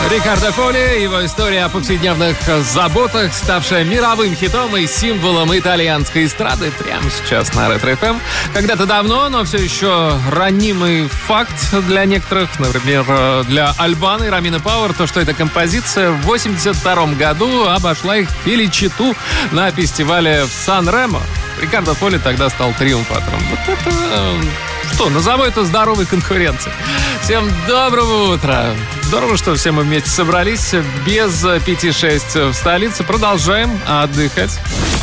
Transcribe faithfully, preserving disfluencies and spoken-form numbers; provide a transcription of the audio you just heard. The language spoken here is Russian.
Рикардо Фоли, его история о повседневных заботах, ставшая мировым хитом и символом итальянской эстрады, прямо сейчас на Ретро-эф эм. Когда-то давно, но все еще ранимый факт для некоторых, например, для Альбано и Ромина Пауэр, то, что эта композиция в восемьдесят втором году обошла их Феличиту на фестивале в Сан-Ремо. Рикардо Фоли тогда стал триумфатором. Вот это... Что, назову это здоровой конкуренцией. Всем доброго утра. Здорово, что все мы вместе собрались без пяти шесть в столице. Продолжаем отдыхать.